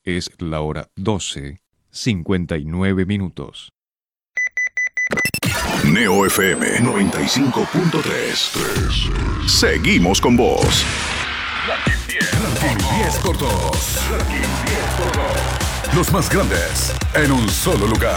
Es la hora 12:59. Neo FM 95.3. Seguimos con vos. Ranking 10 por 2. Los más grandes en un solo lugar.